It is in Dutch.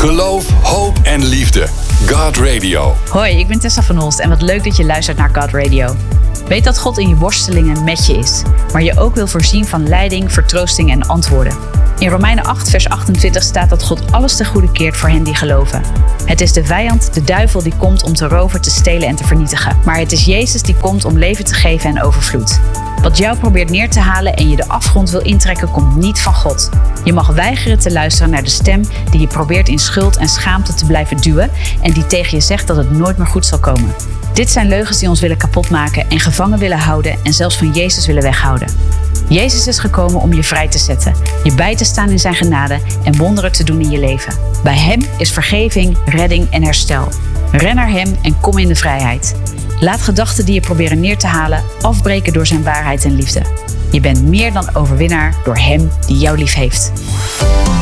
Geloof, hoop en liefde. God Radio. Hoi, ik ben Tessa van Holst en wat leuk dat je luistert naar God Radio. Weet dat God in je worstelingen met je is, maar je ook wil voorzien van leiding, vertroosting en antwoorden. In Romeinen 8 vers 28 staat dat God alles ten goede keert voor hen die geloven. Het is de vijand, de duivel, die komt om te roven, te stelen en te vernietigen. Maar het is Jezus die komt om leven te geven en overvloed. Wat jou probeert neer te halen en je de afgrond wil intrekken, komt niet van God. Je mag weigeren te luisteren naar de stem die je probeert in schuld en schaamte te blijven duwen en die tegen je zegt dat het nooit meer goed zal komen. Dit zijn leugens die ons willen kapotmaken en gevangen willen houden en zelfs van Jezus willen weghouden. Jezus is gekomen om je vrij te zetten, je bij te staan in zijn genade en wonderen te doen in je leven. Bij hem is vergeving, redding en herstel. Ren naar hem en kom in de vrijheid. Laat gedachten die je proberen neer te halen afbreken door zijn waarheid en liefde. Je bent meer dan overwinnaar door hem die jou lief heeft.